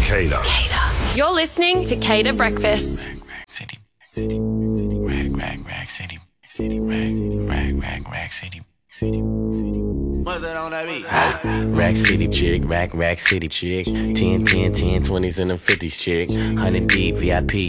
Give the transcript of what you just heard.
Cater. You're listening to Cater Breakfast. City, rag city, rag city. What's that on that beat? Rack City chick, rack city chick. 10, 20s and them 50s chick. 100 deep VIP,